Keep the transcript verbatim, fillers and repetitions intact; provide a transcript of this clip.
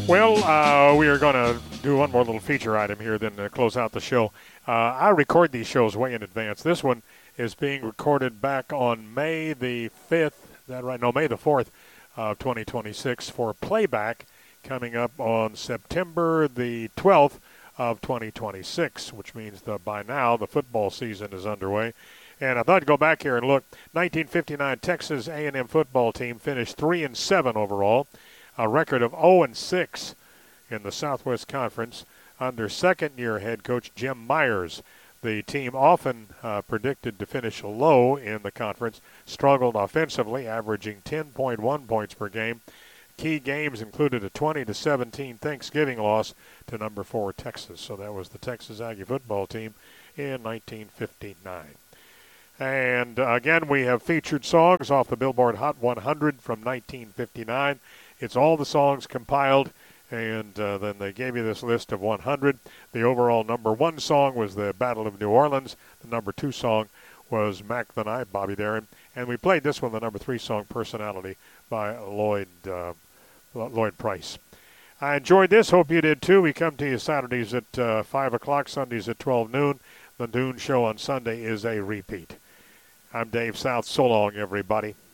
Well, uh, we are going to do one more little feature item here, then uh, close out the show. Uh, I record these shows way in advance. This one is being recorded back on May the fifth, is that right? No, May the fourth of twenty twenty-six for playback coming up on September the twelfth of twenty twenty-six, which means that by now the football season is underway. And I thought I'd go back here and look. nineteen fifty-nine Texas A and M football team finished three and seven overall, a record of oh and six in the Southwest Conference under second-year head coach Jim Myers. The team, often uh, predicted to finish low in the conference, struggled offensively, averaging ten point one points per game. Key games included a twenty to seventeen Thanksgiving loss to number four Texas. So that was the Texas Aggie football team in nineteen fifty-nine. And uh, again, we have featured songs off the Billboard Hot one hundred from nineteen fifty-nine. It's all the songs compiled, and uh, then they gave you this list of one hundred. The overall number one song was the Battle of New Orleans. The number two song was Mac the Knife, Bobby Darin. And we played this one, the number three song, Personality, by Lloyd uh, Lloyd Price. I enjoyed this. Hope you did too. We come to you Saturdays at uh, five o'clock, Sundays at twelve noon. The noon show on Sunday is a repeat. I'm Dave South. So long, everybody.